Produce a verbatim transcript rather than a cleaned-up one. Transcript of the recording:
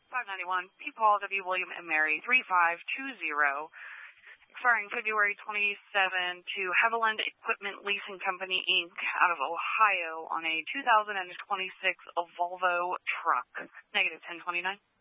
five ninety-one, P. Paul W. William and Mary three five two zero, expiring February twenty-seventh to Haviland Equipment Leasing Company, Incorporated, out of Ohio on a two thousand twenty-six Volvo truck. Negative ten twenty-nine.